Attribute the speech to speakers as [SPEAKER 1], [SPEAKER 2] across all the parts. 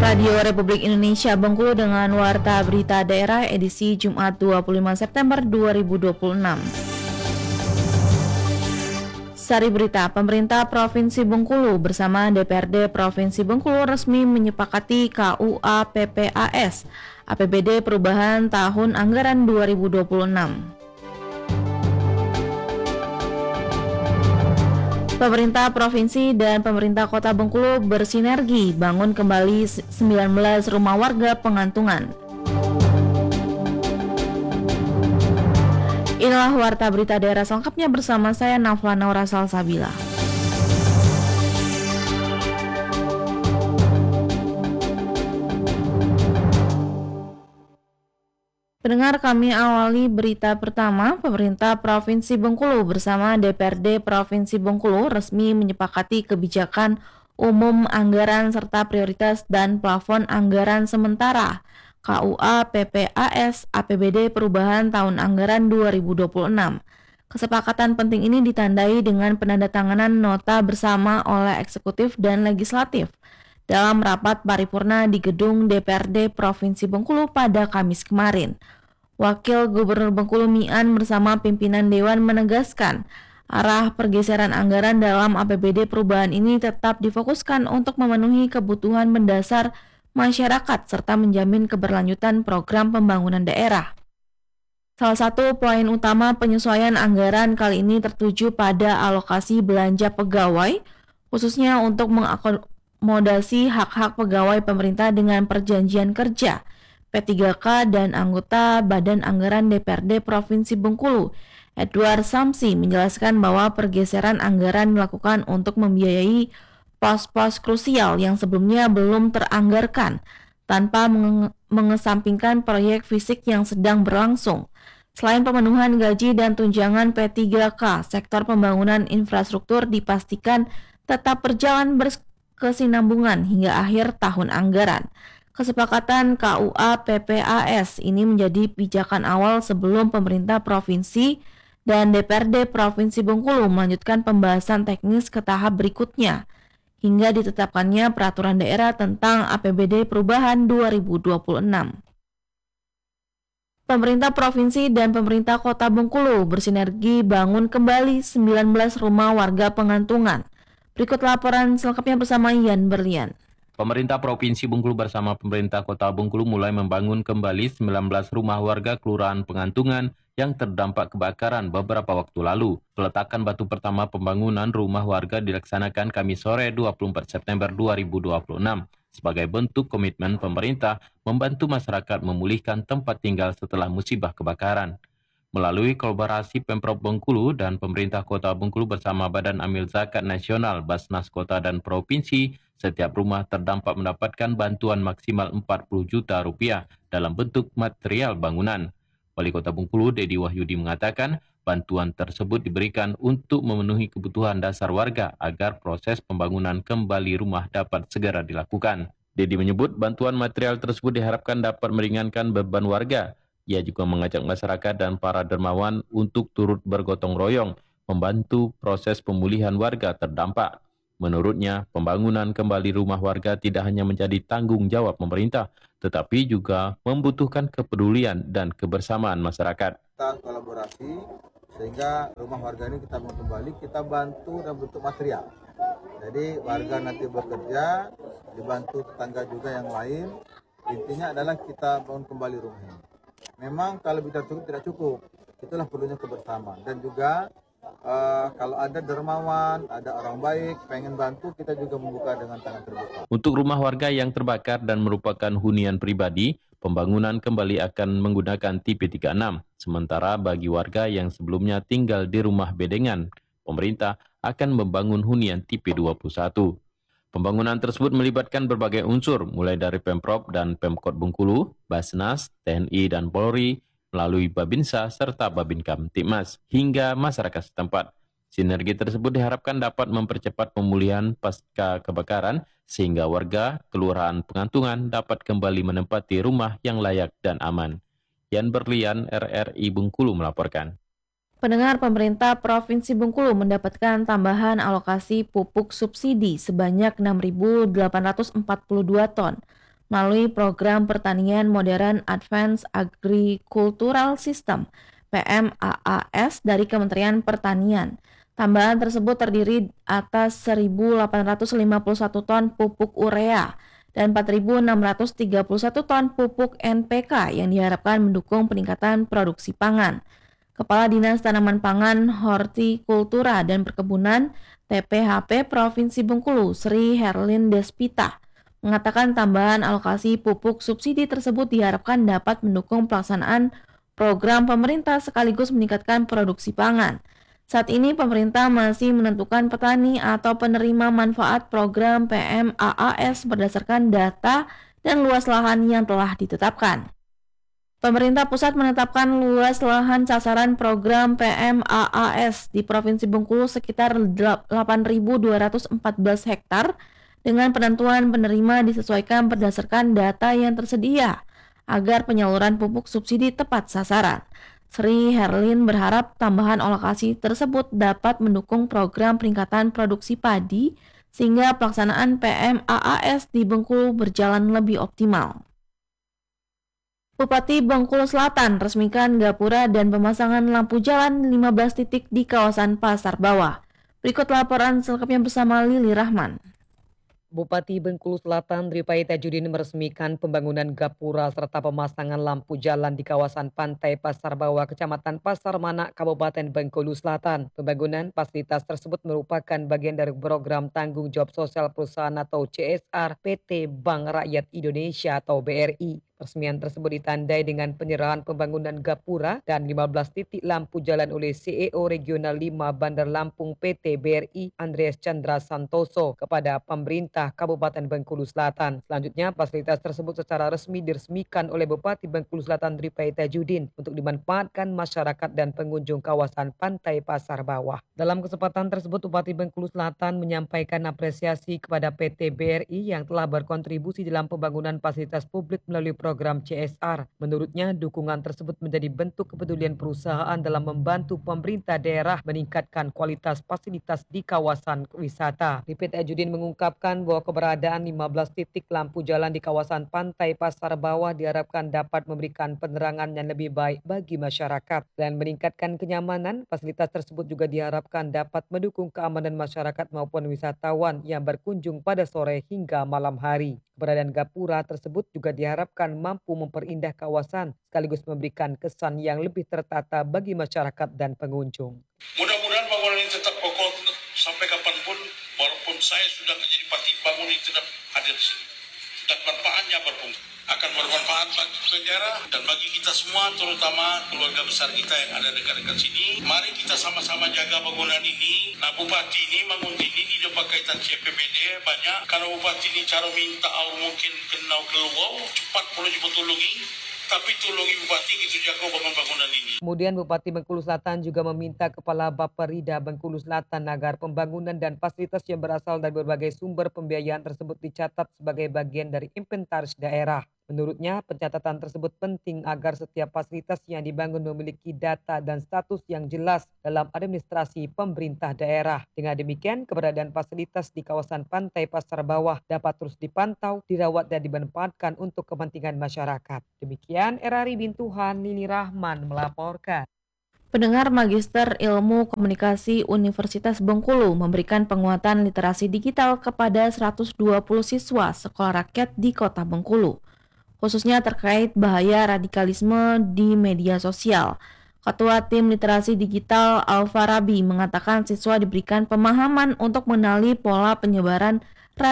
[SPEAKER 1] Radio Republik Indonesia Bengkulu dengan Warta Berita Daerah edisi Jumat 25 September 2026. Sari berita, pemerintah Provinsi Bengkulu bersama DPRD Provinsi Bengkulu resmi menyepakati KUA PPAS APBD perubahan tahun anggaran 2026. Pemerintah Provinsi dan pemerintah Kota Bengkulu bersinergi bangun kembali 19 rumah warga pengantungan. Inilah Warta Berita Daerah selengkapnya bersama saya Nafla Naura Salsabila. Pendengar, kami awali berita pertama. Pemerintah Provinsi Bengkulu bersama DPRD Provinsi Bengkulu resmi menyepakati kebijakan umum anggaran serta prioritas dan plafon anggaran sementara KUA PPAS APBD perubahan tahun anggaran 2026. Kesepakatan penting ini ditandai dengan penandatanganan nota bersama oleh eksekutif dan legislatif dalam rapat paripurna di gedung DPRD Provinsi Bengkulu pada Kamis kemarin. Wakil Gubernur Bengkulu Mian bersama pimpinan Dewan menegaskan arah pergeseran anggaran dalam APBD perubahan ini tetap difokuskan untuk memenuhi kebutuhan mendasar masyarakat serta menjamin keberlanjutan program pembangunan daerah. Salah satu poin utama penyesuaian anggaran kali ini tertuju pada alokasi belanja pegawai, khususnya untuk mengakomodasi hak-hak pegawai pemerintah dengan perjanjian kerja, P3K dan anggota Badan Anggaran DPRD Provinsi Bengkulu. Edward Samsi menjelaskan bahwa pergeseran anggaran dilakukan untuk membiayai pos-pos krusial yang sebelumnya belum teranggarkan tanpa mengesampingkan proyek fisik yang sedang berlangsung. Selain pemenuhan gaji dan tunjangan P3K, sektor pembangunan infrastruktur dipastikan tetap berjalan berkesinambungan hingga akhir tahun anggaran. Kesepakatan KUA PPAS ini menjadi pijakan awal sebelum pemerintah provinsi dan DPRD Provinsi Bengkulu melanjutkan pembahasan teknis ke tahap berikutnya hingga ditetapkannya peraturan daerah tentang APBD perubahan 2026. Pemerintah Provinsi dan pemerintah Kota Bengkulu bersinergi bangun kembali 19 rumah warga pengantungan. Berikut laporan selengkapnya bersama Ian Berlian.
[SPEAKER 2] Pemerintah Provinsi Bengkulu bersama pemerintah Kota Bengkulu mulai membangun kembali 19 rumah warga Kelurahan Pengantungan yang terdampak kebakaran beberapa waktu lalu. Peletakan batu pertama pembangunan rumah warga dilaksanakan Kamis sore 24 September 2026 sebagai bentuk komitmen pemerintah membantu masyarakat memulihkan tempat tinggal setelah musibah kebakaran. Melalui kolaborasi Pemprov Bengkulu dan pemerintah Kota Bengkulu bersama Badan Amil Zakat Nasional, Basnas Kota dan Provinsi, setiap rumah terdampak mendapatkan bantuan maksimal 40 juta rupiah dalam bentuk material bangunan. Wali Kota Bengkulu, Dedi Wahyudi mengatakan, bantuan tersebut diberikan untuk memenuhi kebutuhan dasar warga agar proses pembangunan kembali rumah dapat segera dilakukan. Dedi menyebut bantuan material tersebut diharapkan dapat meringankan beban warga. Ia juga mengajak masyarakat dan para dermawan untuk turut bergotong royong membantu proses pemulihan warga terdampak. Menurutnya, pembangunan kembali rumah warga tidak hanya menjadi tanggung jawab pemerintah, tetapi juga membutuhkan kepedulian dan kebersamaan masyarakat.
[SPEAKER 3] Kita kolaborasi sehingga rumah warga ini kita mau kembali, kita bantu dalam bentuk material. Jadi warga nanti bekerja, dibantu tetangga juga yang lain. Intinya adalah kita bangun kembali rumah ini. Memang kalau bisa cukup tidak cukup, itulah perlunya kebersamaan. Dan juga kalau ada dermawan, ada orang baik, pengen bantu, kita juga membuka dengan tangan terbuka.
[SPEAKER 2] Untuk rumah warga yang terbakar dan merupakan hunian pribadi, pembangunan kembali akan menggunakan tipe 36. Sementara bagi warga yang sebelumnya tinggal di rumah bedengan, pemerintah akan membangun hunian tipe 21. Pembangunan tersebut melibatkan berbagai unsur, mulai dari Pemprov dan Pemkot Bengkulu, Basnas, TNI dan Polri, melalui Babinsa serta Babin Kamtibmas, hingga masyarakat setempat. Sinergi tersebut diharapkan dapat mempercepat pemulihan pasca kebakaran, sehingga warga Kelurahan Pengantungan dapat kembali menempati rumah yang layak dan aman. Yan Berlian, RRI Bengkulu melaporkan.
[SPEAKER 1] Pendengar, pemerintah Provinsi Bengkulu mendapatkan tambahan alokasi pupuk subsidi sebanyak 6.842 ton. melalui program pertanian modern Advanced Agricultural System (PMAAS) dari Kementerian Pertanian. Tambahan tersebut terdiri atas 1.851 ton pupuk urea dan 4.631 ton pupuk NPK yang diharapkan mendukung peningkatan produksi pangan. Kepala Dinas Tanaman Pangan, Hortikultura dan Perkebunan TPHP Provinsi Bengkulu, Sri Herlin Despita, mengatakan tambahan alokasi pupuk subsidi tersebut diharapkan dapat mendukung pelaksanaan program pemerintah sekaligus meningkatkan produksi pangan. Saat ini pemerintah masih menentukan petani atau penerima manfaat program PMAAS berdasarkan data dan luas lahan yang telah ditetapkan. Pemerintah pusat menetapkan luas lahan sasaran program PMAAS di Provinsi Bengkulu sekitar 8.214 hektar dengan penentuan penerima disesuaikan berdasarkan data yang tersedia agar penyaluran pupuk subsidi tepat sasaran. Sri Herlin berharap tambahan alokasi tersebut dapat mendukung program peningkatan produksi padi sehingga pelaksanaan PMAAS di Bengkulu berjalan lebih optimal. Bupati Bengkulu Selatan resmikan gapura dan pemasangan lampu jalan 15 titik di kawasan Pasar Bawah. Berikut laporan selengkapnya bersama Lili Rahman.
[SPEAKER 4] Bupati Bengkulu Selatan Dripai Tajudin meresmikan pembangunan gapura serta pemasangan lampu jalan di kawasan Pantai Pasar Bawah, Kecamatan Pasar Manak, Kabupaten Bengkulu Selatan. Pembangunan fasilitas tersebut merupakan bagian dari program tanggung jawab sosial perusahaan atau CSR PT Bank Rakyat Indonesia atau BRI. Peresmian tersebut ditandai dengan penyerahan pembangunan gapura dan 15 titik lampu jalan oleh CEO Regional 5 Bandar Lampung PT BRI Andreas Chandra Santoso kepada pemerintah Kabupaten Bengkulu Selatan. Selanjutnya, fasilitas tersebut secara resmi diresmikan oleh Bupati Bengkulu Selatan Dripai Tajudin untuk dimanfaatkan masyarakat dan pengunjung kawasan Pantai Pasar Bawah. Dalam kesempatan tersebut, Bupati Bengkulu Selatan menyampaikan apresiasi kepada PT BRI yang telah berkontribusi dalam pembangunan fasilitas publik melalui program CSR. Menurutnya, dukungan tersebut menjadi bentuk kepedulian perusahaan dalam membantu pemerintah daerah meningkatkan kualitas fasilitas di kawasan wisata. Dripai Tajudin mengungkapkan bahwa keberadaan 15 titik lampu jalan di kawasan Pantai Pasar Bawah diharapkan dapat memberikan penerangan yang lebih baik bagi masyarakat dan meningkatkan kenyamanan. Fasilitas tersebut juga diharapkan dapat mendukung keamanan masyarakat maupun wisatawan yang berkunjung pada sore hingga malam hari. Keberadaan gapura tersebut juga diharapkan mampu memperindah kawasan sekaligus memberikan kesan yang lebih tertata bagi masyarakat dan pengunjung.
[SPEAKER 5] Mudah-mudahan bangunan ini tetap kokoh sampai kapanpun, walaupun saya sudah menjadi bupati, bangunan ini tetap hadir di sini. Dan manfaatnya akan bermanfaat bagi negara dan bagi kita semua, terutama keluarga besar kita yang ada dekat-dekat sini. Mari kita sama-sama jaga bangunan ini. Nah, bupati ini bangun ini tidak kaitan CPBD banyak. Karena bupati ini cara minta mungkin kenal keluar cepat perlu dibetulungi. Tapi tolongi bupati itu jago bangunan ini.
[SPEAKER 4] Kemudian Bupati Bengkulu Selatan juga meminta Kepala Bapperida Bengkulu Selatan agar pembangunan dan fasilitas yang berasal dari berbagai sumber pembiayaan tersebut dicatat sebagai bagian dari inventaris daerah. Menurutnya, pencatatan tersebut penting agar setiap fasilitas yang dibangun memiliki data dan status yang jelas dalam administrasi pemerintah daerah. Dengan demikian, keberadaan fasilitas di kawasan Pantai Pasar Bawah dapat terus dipantau, dirawat dan dimanfaatkan untuk kepentingan masyarakat. Demikian RRI Bintuhan, Lili Rahman melaporkan.
[SPEAKER 1] Pendengar Magister Ilmu Komunikasi Universitas Bengkulu memberikan penguatan literasi digital kepada 120 siswa sekolah rakyat di Kota Bengkulu, khususnya terkait bahaya radikalisme di media sosial. Ketua Tim Literasi Digital Al-Farabi mengatakan siswa diberikan pemahaman untuk mengenali pola penyebaran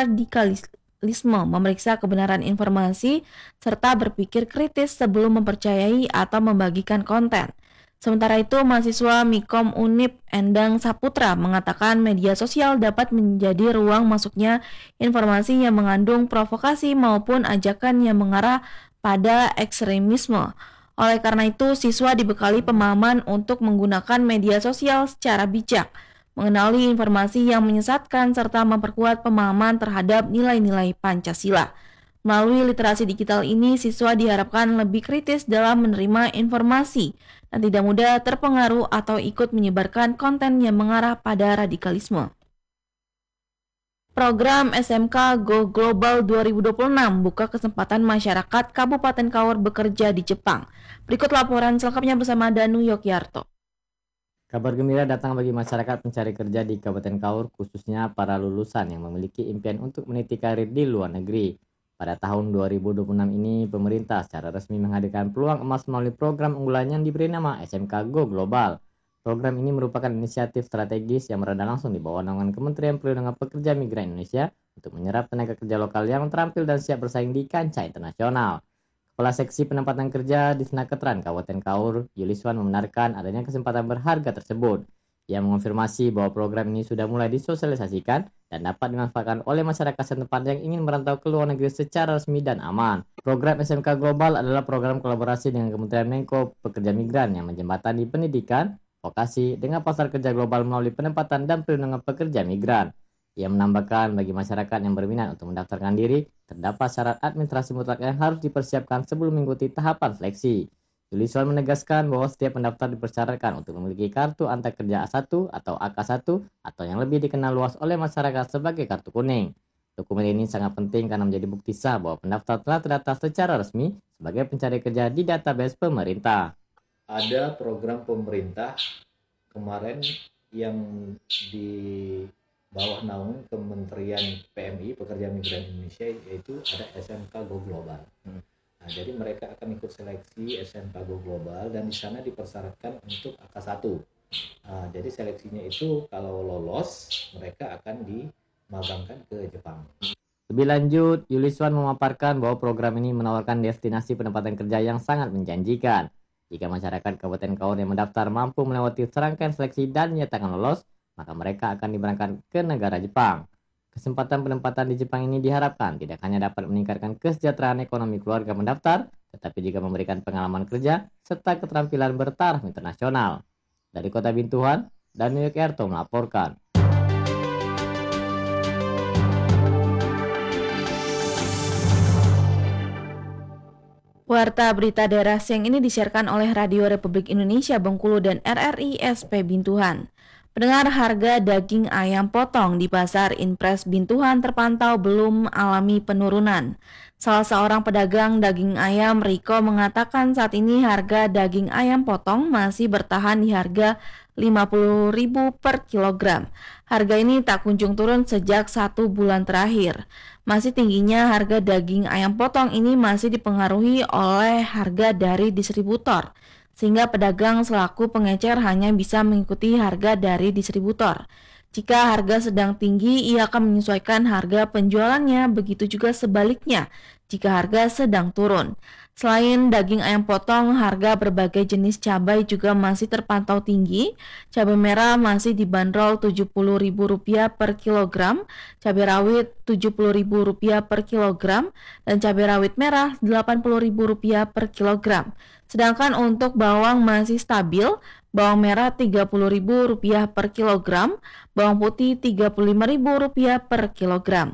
[SPEAKER 1] radikalisme, memeriksa kebenaran informasi, serta berpikir kritis sebelum mempercayai atau membagikan konten. Sementara itu, mahasiswa Mikom Unip Endang Saputra mengatakan media sosial dapat menjadi ruang masuknya informasi yang mengandung provokasi maupun ajakan yang mengarah pada ekstremisme. Oleh karena itu, siswa dibekali pemahaman untuk menggunakan media sosial secara bijak, mengenali informasi yang menyesatkan, serta memperkuat pemahaman terhadap nilai-nilai Pancasila. Melalui literasi digital ini, siswa diharapkan lebih kritis dalam menerima informasi dan tidak mudah terpengaruh atau ikut menyebarkan konten yang mengarah pada radikalisme. Program SMK Go Global 2026 buka kesempatan masyarakat Kabupaten Kaur bekerja di Jepang. Berikut laporan selengkapnya bersama Danu Yogyarto.
[SPEAKER 6] Kabar gembira datang bagi masyarakat pencari kerja di Kabupaten Kaur, khususnya para lulusan yang memiliki impian untuk meniti karir di luar negeri. Pada tahun 2026 ini, pemerintah secara resmi menghadirkan peluang emas melalui program unggulan yang diberi nama SMK Go Global. Program ini merupakan inisiatif strategis yang berada langsung di bawah naungan Kementerian Perlindungan Pekerja Migran Indonesia untuk menyerap tenaga kerja lokal yang terampil dan siap bersaing di kancah internasional. Kepala Seksi Penempatan Kerja di Snaketran Kabupaten Kaur, Yuliswan, membenarkan adanya kesempatan berharga tersebut. Ia mengonfirmasi bahwa program ini sudah mulai disosialisasikan dan dapat dimanfaatkan oleh masyarakat setempat yang ingin merantau ke luar negeri secara resmi dan aman. Program SMK Global adalah program kolaborasi dengan Kementerian Menko Pekerja Migran yang menjembatani pendidikan, vokasi dengan pasar kerja global melalui penempatan dan perlindungan pekerja migran. Ia menambahkan bagi masyarakat yang berminat untuk mendaftarkan diri, terdapat syarat administrasi mutlak yang harus dipersiapkan sebelum mengikuti tahapan seleksi. Yuliswan menegaskan bahwa setiap pendaftar dipersyaratkan untuk memiliki kartu antar kerja A1 atau AK1 atau yang lebih dikenal luas oleh masyarakat sebagai kartu kuning. Dokumen ini sangat penting karena menjadi bukti sah bahwa pendaftar telah terdaftar secara resmi sebagai pencari kerja di database pemerintah.
[SPEAKER 7] Ada program pemerintah kemarin yang di bawah naungan Kementerian PMI Pekerja Migran Indonesia, yaitu ada SMK Go Global. Nah, jadi mereka akan ikut seleksi SMK Go Global dan di sana dipersyaratkan untuk AK1. Nah, jadi seleksinya itu kalau lolos mereka akan dimagangkan ke Jepang.
[SPEAKER 6] Lebih lanjut, Yuliswan memaparkan bahwa program ini menawarkan destinasi penempatan kerja yang sangat menjanjikan. Jika masyarakat Kabupaten Kaur yang mendaftar mampu melewati serangkaian seleksi dan dinyatakan lolos, maka mereka akan diberangkatkan ke negara Jepang. Kesempatan penempatan di Jepang ini diharapkan tidak hanya dapat meningkatkan kesejahteraan ekonomi keluarga mendaftar, tetapi juga memberikan pengalaman kerja serta keterampilan bertaraf internasional. Dari Kota Bintuhan, Danu Yogyarto melaporkan.
[SPEAKER 1] Warta berita daerah siang ini disiarkan oleh Radio Republik Indonesia Bengkulu dan RRI SP Bintuhan. Pendengar, harga daging ayam potong di Pasar Impres Bintuhan terpantau belum alami penurunan. Salah seorang pedagang daging ayam, Riko, mengatakan saat ini harga daging ayam potong masih bertahan di harga Rp50.000 per kilogram. Harga ini tak kunjung turun sejak 1 bulan terakhir. Masih tingginya harga daging ayam potong ini masih dipengaruhi oleh harga dari distributor, sehingga pedagang selaku pengecer hanya bisa mengikuti harga dari distributor. Jika harga sedang tinggi, ia akan menyesuaikan harga penjualannya, begitu juga sebaliknya jika harga sedang turun. Selain daging ayam potong, harga berbagai jenis cabai juga masih terpantau tinggi. Cabai merah masih dibanderol Rp70.000 per kilogram, cabai rawit Rp70.000 per kilogram, dan cabai rawit merah Rp80.000 per kilogram. Sedangkan untuk bawang masih stabil, bawang merah Rp30.000 per kilogram, bawang putih Rp35.000 per kilogram.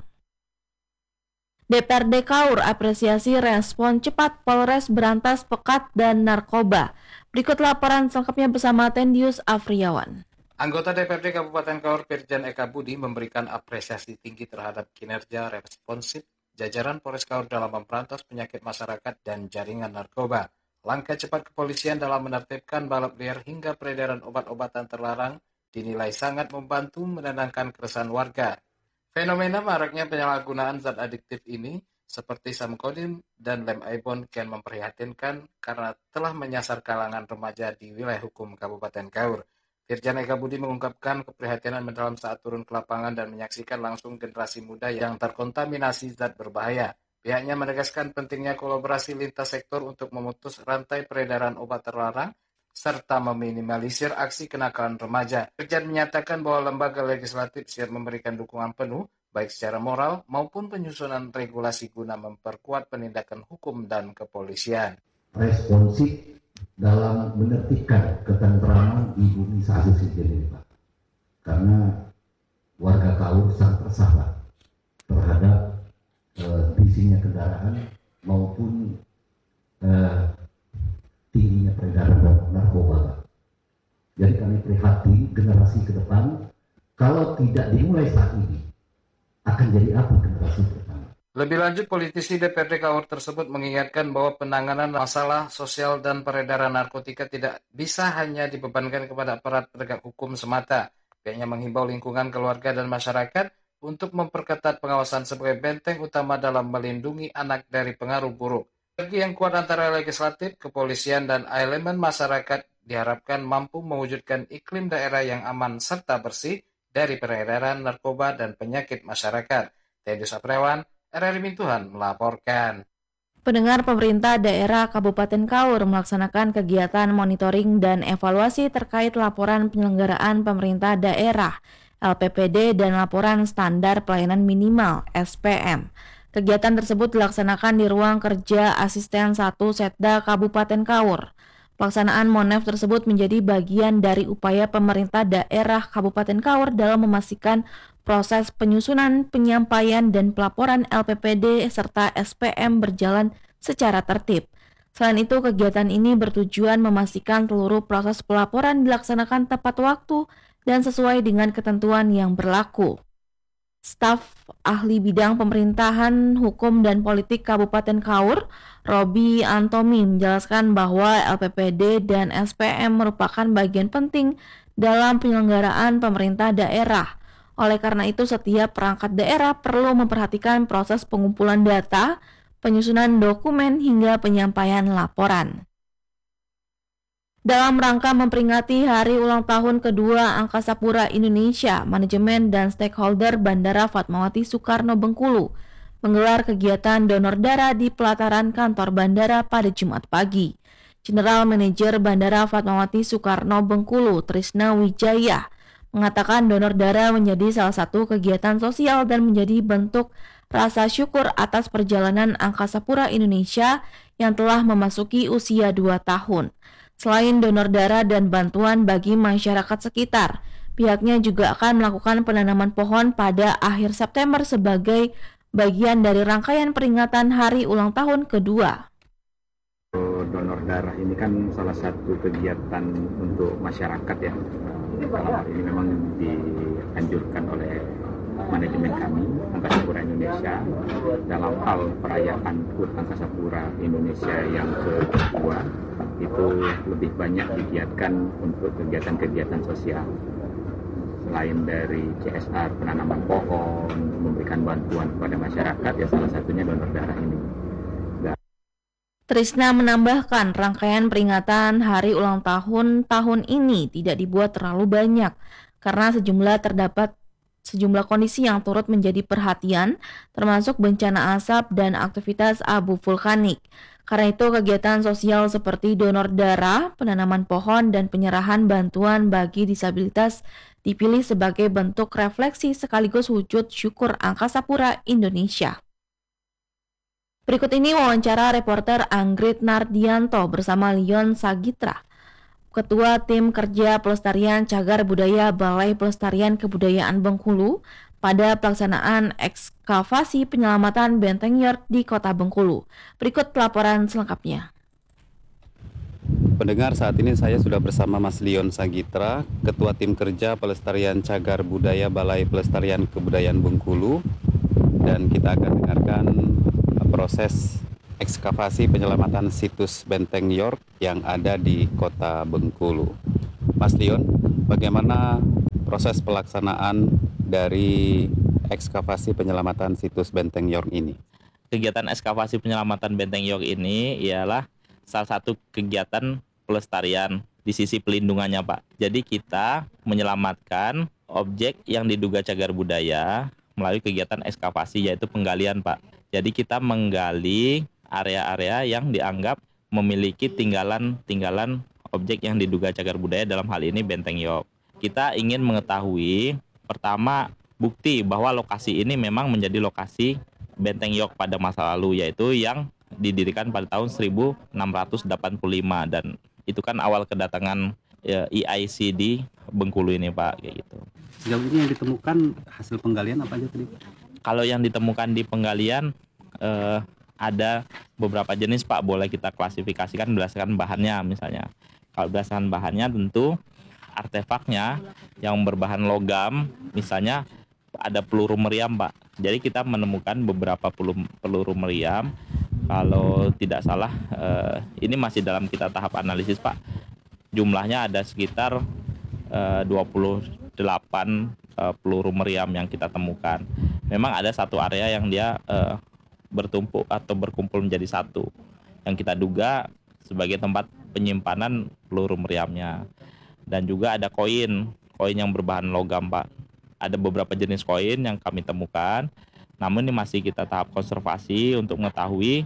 [SPEAKER 1] DPRD Kaur apresiasi respon cepat Polres berantas pekat dan narkoba. Berikut laporan selengkapnya bersama Tendius Afriawan.
[SPEAKER 8] Anggota DPRD Kabupaten Kaur Pirjan Eka Budi memberikan apresiasi tinggi terhadap kinerja responsif jajaran Polres Kaur dalam memberantas penyakit masyarakat dan jaringan narkoba. Langkah cepat kepolisian dalam menertibkan balap liar hingga peredaran obat-obatan terlarang dinilai sangat membantu menenangkan keresahan warga. Fenomena maraknya penyalahgunaan zat adiktif ini seperti samkodim dan lem ibon kian memprihatinkan karena telah menyasar kalangan remaja di wilayah hukum Kabupaten Kaur. Pirjan Eka Budi mengungkapkan keprihatinan mendalam saat turun ke lapangan dan menyaksikan langsung generasi muda yang terkontaminasi zat berbahaya. Pihaknya menegaskan pentingnya kolaborasi lintas sektor untuk memutus rantai peredaran obat terlarang serta meminimalisir aksi kenakalan remaja. Pirjan menyatakan bahwa lembaga legislatif siap memberikan dukungan penuh, baik secara moral maupun penyusunan regulasi guna memperkuat penindakan hukum dan kepolisian.
[SPEAKER 9] Responsif dalam menertibkan ketentraman di bumi satu sendiri, Pak. Karena warga Kaur sangat tersalah terhadap bisinya kendaraan maupun tingginya peredaran narkoba. Jadi kami prihatin generasi ke depan kalau tidak dimulai saat ini, akan jadi apa generasi pertama.
[SPEAKER 8] Lebih lanjut, politisi DPRD Kaur tersebut mengingatkan bahwa penanganan masalah sosial dan peredaran narkotika tidak bisa hanya dibebankan kepada aparat penegak hukum semata. Pihaknya menghimbau lingkungan keluarga dan masyarakat untuk memperketat pengawasan sebagai benteng utama dalam melindungi anak dari pengaruh buruk. Sinergi yang kuat antara legislatif, kepolisian, dan elemen masyarakat diharapkan mampu mewujudkan iklim daerah yang aman serta bersih dari peredaran narkoba dan penyakit masyarakat. Teddy Saprewan, RRI Mintuhan melaporkan.
[SPEAKER 1] Pendengar, pemerintah daerah Kabupaten Kaur melaksanakan kegiatan monitoring dan evaluasi terkait laporan penyelenggaraan pemerintah daerah LPPD dan laporan standar pelayanan minimal SPM. Kegiatan tersebut dilaksanakan di ruang kerja Asisten 1 Setda Kabupaten Kaur. Pelaksanaan Monef tersebut menjadi bagian dari upaya pemerintah daerah Kabupaten Kaur dalam memastikan proses penyusunan, penyampaian, dan pelaporan LPPD serta SPM berjalan secara tertib. Selain itu, kegiatan ini bertujuan memastikan seluruh proses pelaporan dilaksanakan tepat waktu dan sesuai dengan ketentuan yang berlaku. Staf Ahli Bidang Pemerintahan, Hukum, dan Politik Kabupaten Kaur, Robi Antomi, menjelaskan bahwa LPPD dan SPM merupakan bagian penting dalam penyelenggaraan pemerintah daerah. Oleh karena itu, setiap perangkat daerah perlu memperhatikan proses pengumpulan data, penyusunan dokumen, hingga penyampaian laporan. Dalam rangka memperingati hari ulang tahun kedua Angkasa Pura Indonesia, manajemen dan stakeholder Bandara Fatmawati Soekarno Bengkulu menggelar kegiatan donor darah di pelataran kantor bandara pada Jumat pagi. General Manager Bandara Fatmawati Soekarno Bengkulu, Trisna Wijaya, mengatakan donor darah menjadi salah satu kegiatan sosial dan menjadi bentuk rasa syukur atas perjalanan Angkasa Pura Indonesia yang telah memasuki usia 2 tahun. Selain donor darah dan bantuan bagi masyarakat sekitar, pihaknya juga akan melakukan penanaman pohon pada akhir September sebagai bagian dari rangkaian peringatan hari ulang tahun kedua.
[SPEAKER 10] Donor darah ini kan salah satu kegiatan untuk masyarakat ya. Ini memang dianjurkan oleh manajemen kami Angkasa Pura Indonesia dalam hal perayaan HUT Angkasa Pura Indonesia yang kedua itu lebih banyak digiatkan untuk kegiatan-kegiatan sosial. Selain dari CSR, penanaman pohon, memberikan bantuan kepada masyarakat, ya salah satunya donor darah ini.
[SPEAKER 1] Trisna menambahkan rangkaian peringatan hari ulang tahun ini tidak dibuat terlalu banyak karena terdapat sejumlah kondisi yang turut menjadi perhatian, termasuk bencana asap dan aktivitas abu vulkanik. Karena itu, kegiatan sosial seperti donor darah, penanaman pohon, dan penyerahan bantuan bagi disabilitas dipilih sebagai bentuk refleksi sekaligus wujud syukur Angkasa Pura Indonesia. Berikut ini wawancara reporter Anggrit Nardianto bersama Lion Sagitra, Ketua Tim Kerja Pelestarian Cagar Budaya Balai Pelestarian Kebudayaan Bengkulu pada pelaksanaan ekskavasi penyelamatan Benteng York di Kota Bengkulu. Berikut laporan selengkapnya.
[SPEAKER 11] Pendengar, saat ini saya sudah bersama Mas Lion Sagitra, Ketua Tim Kerja Pelestarian Cagar Budaya Balai Pelestarian Kebudayaan Bengkulu, dan kita akan dengarkan proses ekskavasi penyelamatan situs Benteng York yang ada di Kota Bengkulu. Mas Lion, bagaimana proses pelaksanaan dari ekskavasi penyelamatan situs Benteng York ini?
[SPEAKER 12] Kegiatan ekskavasi penyelamatan Benteng York ini ialah salah satu kegiatan pelestarian di sisi pelindungannya, Pak. Jadi kita menyelamatkan objek yang diduga cagar budaya melalui kegiatan ekskavasi, yaitu penggalian, Pak. Jadi kita menggali area-area yang dianggap memiliki tinggalan objek yang diduga cagar budaya, dalam hal ini Benteng York. Kita ingin mengetahui pertama bukti bahwa lokasi ini memang menjadi lokasi Benteng York pada masa lalu, yaitu yang didirikan pada tahun 1685, dan itu kan awal kedatangan EIC di Bengkulu ini, Pak, kayak gitu.
[SPEAKER 11] Sejauh ini yang ditemukan hasil penggalian apa aja tadi?
[SPEAKER 12] Kalau yang ditemukan di penggalian ada beberapa jenis, Pak. Boleh kita klasifikasikan berdasarkan bahannya. Misalnya kalau berdasarkan bahannya tentu artefaknya yang berbahan logam, misalnya ada peluru meriam, Pak. Jadi kita menemukan beberapa peluru meriam. Kalau tidak salah, ini masih dalam kita tahap analisis, Pak. Jumlahnya ada sekitar 28 peluru meriam yang kita temukan. Memang ada satu area yang dia bertumpuk atau berkumpul menjadi satu, yang kita duga sebagai tempat penyimpanan peluru meriamnya. Dan juga ada koin yang berbahan logam, Pak. Ada beberapa jenis koin yang kami temukan, namun ini masih kita tahap konservasi untuk mengetahui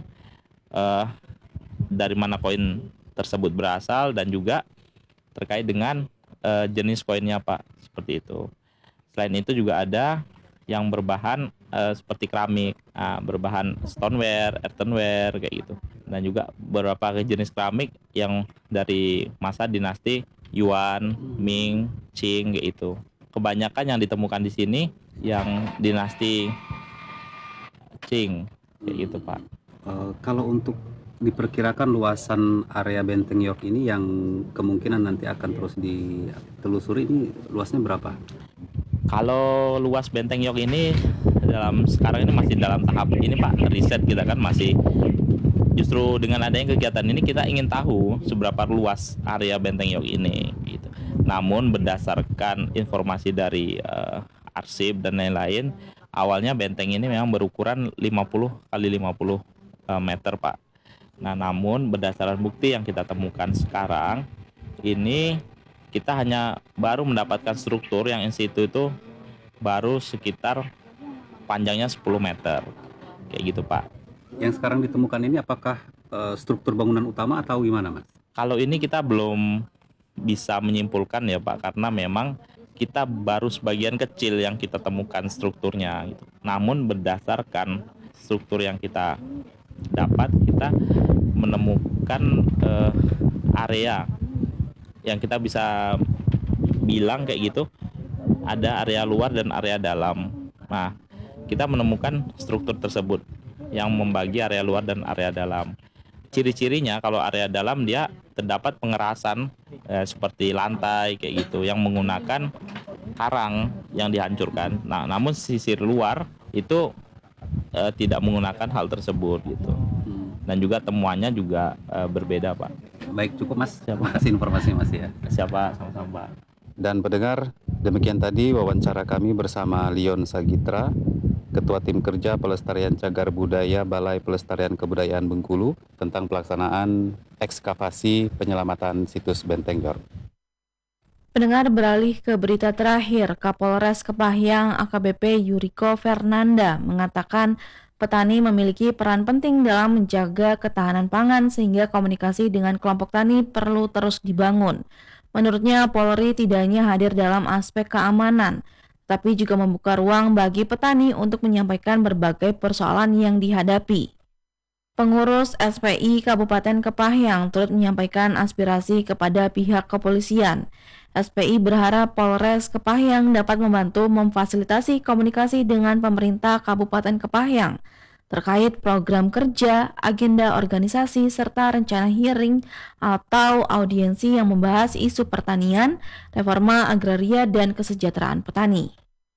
[SPEAKER 12] dari mana koin tersebut berasal dan juga terkait dengan jenis koinnya, Pak, seperti itu. Selain itu juga ada yang berbahan seperti keramik, berbahan stoneware, earthenware kayak gitu. Dan juga beberapa jenis keramik yang dari masa dinasti Yuan, Ming, Qing kayak gitu. Kebanyakan yang ditemukan di sini yang dinasti Qing kayak gitu, Pak.
[SPEAKER 11] Kalau untuk diperkirakan luasan area Benteng York ini yang kemungkinan nanti akan terus ditelusuri, ini luasnya berapa?
[SPEAKER 12] Kalau luas Benteng York ini sekarang ini masih dalam tahap ini, Pak, riset kita kan masih. Justru dengan adanya kegiatan ini kita ingin tahu seberapa luas area Benteng York ini gitu. Namun berdasarkan informasi dari arsip dan lain-lain, awalnya benteng ini memang berukuran 50 kali 50 meter, Pak. Nah, namun berdasarkan bukti yang kita temukan sekarang ini, kita hanya baru mendapatkan struktur yang in situ itu baru sekitar panjangnya 10 meter kayak gitu, Pak.
[SPEAKER 11] Yang sekarang ditemukan ini apakah struktur bangunan utama atau gimana, Mas?
[SPEAKER 12] Kalau ini kita belum bisa menyimpulkan ya, Pak, karena memang kita baru sebagian kecil yang kita temukan strukturnya gitu. Namun berdasarkan struktur yang kita dapat, kita menemukan area yang kita bisa bilang kayak gitu, ada area luar dan area dalam. Nah, kita menemukan struktur tersebut yang membagi area luar dan area dalam. Ciri-cirinya kalau area dalam dia terdapat pengerasan seperti lantai kayak gitu yang menggunakan karang yang dihancurkan. Nah, namun sisir luar itu tidak menggunakan hal tersebut gitu. Dan juga temuannya juga berbeda, Pak.
[SPEAKER 11] Baik, cukup, Mas. Terima kasih informasinya, Mas ya.
[SPEAKER 12] Siapa sama-sama.
[SPEAKER 11] Dan pendengar, demikian tadi wawancara kami bersama Leon Sagitra, Ketua Tim Kerja Pelestarian Cagar Budaya Balai Pelestarian Kebudayaan Bengkulu tentang pelaksanaan ekskavasi penyelamatan situs Benteng York.
[SPEAKER 1] Pendengar, beralih ke berita terakhir, Kapolres Kepahyang AKBP Yuriko Fernanda mengatakan petani memiliki peran penting dalam menjaga ketahanan pangan sehingga komunikasi dengan kelompok tani perlu terus dibangun. Menurutnya, Polri tidak hanya hadir dalam aspek keamanan, tapi juga membuka ruang bagi petani untuk menyampaikan berbagai persoalan yang dihadapi. Pengurus SPI Kabupaten Kepahyang turut menyampaikan aspirasi kepada pihak kepolisian. SPI berharap Polres Kepahyang dapat membantu memfasilitasi komunikasi dengan pemerintah Kabupaten Kepahyang terkait program kerja, agenda organisasi, serta rencana hearing atau audiensi yang membahas isu pertanian, reforma agraria, dan kesejahteraan petani.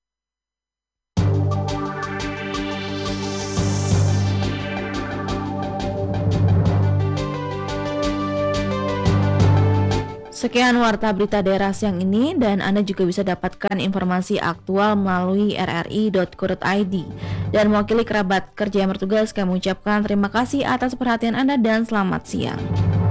[SPEAKER 1] Sekian warta berita daerah siang ini, dan Anda juga bisa dapatkan informasi aktual melalui rri.co.id. Dan mewakili kerabat kerja yang bertugas, kami ucapkan terima kasih atas perhatian Anda dan selamat siang.